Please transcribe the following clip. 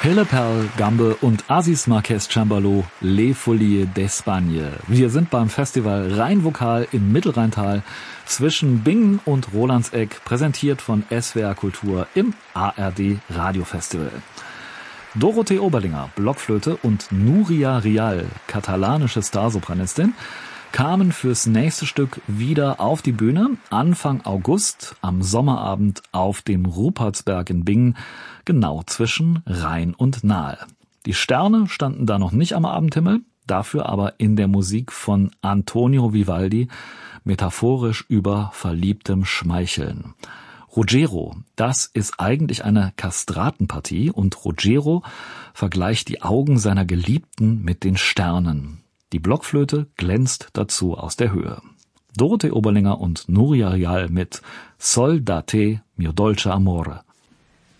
Hilleperl, Gambe und Aziz Marquez Cembalo, Les Folies d'Espagne. Wir sind beim Festival Rheinvokal im Mittelrheintal zwischen Bingen und Rolandseck, präsentiert von SWR Kultur im ARD Radiofestival. Dorothee Oberlinger, Blockflöte, und Nuria Rial, katalanische Starsopranistin, kamen fürs nächste Stück wieder auf die Bühne, Anfang August, am Sommerabend auf dem Rupertsberg in Bingen, genau zwischen Rhein und Nahe. Die Sterne standen da noch nicht am Abendhimmel, dafür aber in der Musik von Antonio Vivaldi, metaphorisch über verliebtem Schmeicheln. Ruggiero, das ist eigentlich eine Kastratenpartie, und Ruggiero vergleicht die Augen seiner Geliebten mit den Sternen. Die Blockflöte glänzt dazu aus der Höhe. Dorothee Oberlinger und Nuria Rial mit Sol da te, mio dolce amore.